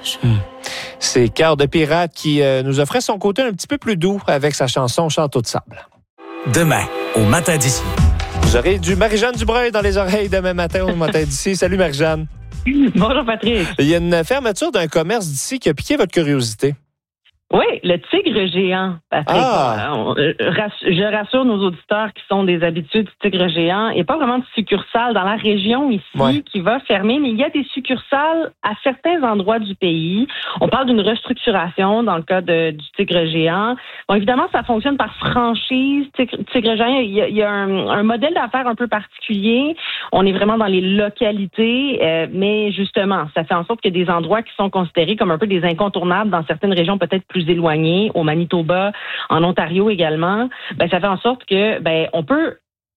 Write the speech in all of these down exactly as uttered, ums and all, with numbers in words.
visage. Mmh. C'est Cœur de pirate qui euh, nous offrait son côté un petit peu plus doux avec sa chanson Château de sable. Demain, au Matin d'ici. Vous aurez du Marie-Jeanne Dubreuil dans les oreilles demain matin au Matin d'ici. Salut Marie-Jeanne. Bonjour Patrick. Il y a une fermeture d'un commerce d'ici qui a piqué votre curiosité. Oui, le tigre géant, Patrick. Ah. On, euh, je rassure nos auditeurs qui sont des habitués du tigre géant. Il n'y a pas vraiment de succursale dans la région ici ouais. qui va fermer, mais il y a des succursales à certains endroits du pays. On parle d'une restructuration dans le cas de, du tigre géant. Bon, évidemment, ça fonctionne par franchise. Tigre, tigre géant, il y a, il y a un, un modèle d'affaires un peu particulier. On est vraiment dans les localités, euh, mais justement, ça fait en sorte que des endroits qui sont considérés comme un peu des incontournables dans certaines régions peut-être plus plus éloignés, au Manitoba, en Ontario également, ben ça fait en sorte que ben on peut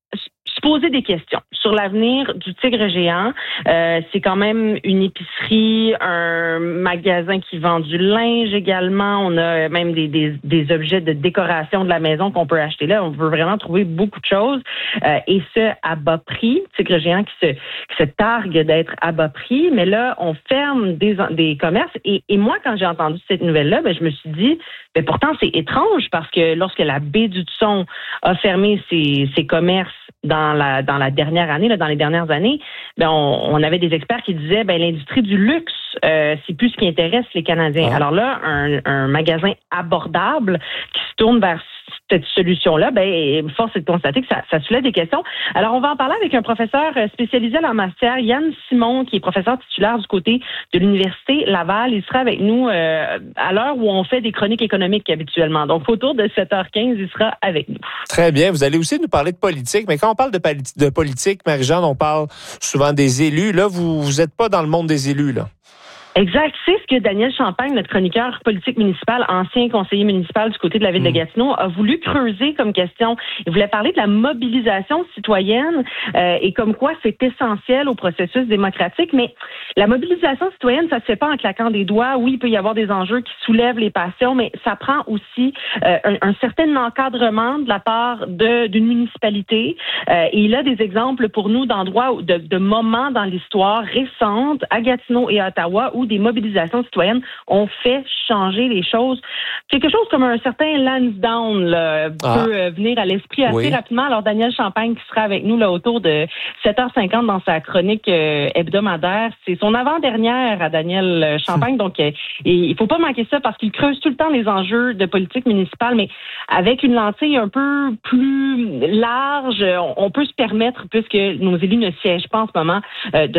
se poser des questions sur l'avenir du tigre géant. Euh, c'est quand même une épicerie, un magasin qui vend du linge également. On a même des, des, des objets de décoration de la maison qu'on peut acheter là. On peut vraiment trouver beaucoup de choses. Euh, et ce, à bas prix. Tigre géant qui se, qui se targue d'être à bas prix. Mais là, on ferme des, des commerces. Et, et moi, quand j'ai entendu cette nouvelle-là, ben, je me suis dit, ben, pourtant, c'est étrange parce que lorsque la baie du Tson a fermé ses, ses commerces dans la dans la dernière année, là, dans les dernières années, ben on, on avait des experts qui disaient ben l'industrie du luxe, euh, c'est plus ce qui intéresse les Canadiens. Ah. Alors là, un, un magasin abordable qui se tourne vers cette solution-là, ben force est de constater que ça, ça soulève des questions. Alors, on va en parler avec un professeur spécialisé en la matière, Yann Simon, qui est professeur titulaire du côté de l'Université Laval. Il sera avec nous euh, à l'heure où on fait des chroniques économiques habituellement. Donc, autour de sept heures quinze, il sera avec nous. Très bien. Vous allez aussi nous parler de politique, mais quand on parle de, pali- de politique, Marie-Jeanne, on parle souvent des élus. Là, vous vous êtes pas dans le monde des élus, là. Exact. C'est ce que Daniel Champagne, notre chroniqueur politique municipal, ancien conseiller municipal du côté de la ville mmh. de Gatineau, a voulu creuser comme question. Il voulait parler de la mobilisation citoyenne euh, et comme quoi c'est essentiel au processus démocratique. Mais la mobilisation citoyenne, ça se fait pas en claquant des doigts. Oui, il peut y avoir des enjeux qui soulèvent les passions, mais ça prend aussi euh, un, un certain encadrement de la part de, d'une municipalité. Euh, et il a des exemples pour nous d'endroits, de, de moments dans l'histoire récente à Gatineau et à Ottawa où des mobilisations citoyennes ont fait changer les choses. Quelque chose comme un certain Lansdowne là, ah. peut euh, venir à l'esprit assez oui. rapidement. Alors, Daniel Champagne qui sera avec nous là, autour de sept heures cinquante dans sa chronique euh, hebdomadaire. C'est son avant-dernière à Daniel Champagne. donc, euh, et il faut pas manquer ça parce qu'il creuse tout le temps les enjeux de politique municipale, mais avec une lentille un peu plus large, on, on peut se permettre, puisque nos élus ne siègent pas en ce moment, euh, de